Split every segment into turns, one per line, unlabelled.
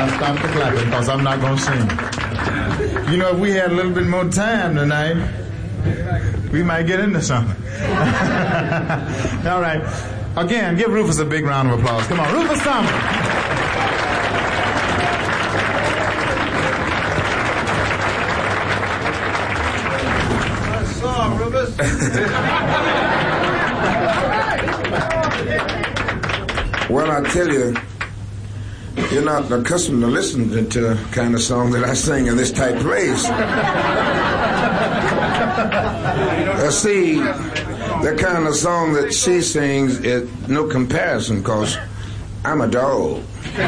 stop the clapping because I'm not going to sing. You know, if we had a little bit more time tonight, we might get into something. All right. Again, give Rufus a big round of applause. Come on, Rufus Thomas.
Well, I tell you, you're not accustomed to listening to the kind of song that I sing in this tight place. See, the kind of song that she sings is no comparison because I'm a dog.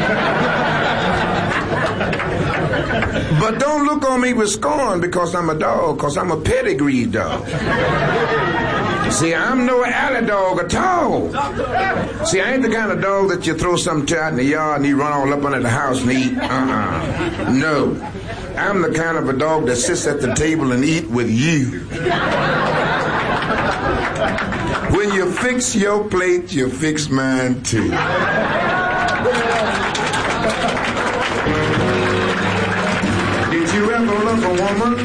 But don't look on me with scorn because I'm a dog, because I'm a pedigree dog. See, I'm no alley dog at all. See, I ain't the kind of dog that you throw something out in the yard and he run all up under the house and eat. No. I'm the kind of a dog that sits at the table and eat with you. When you fix your plate, you fix mine too. Did you ever love a woman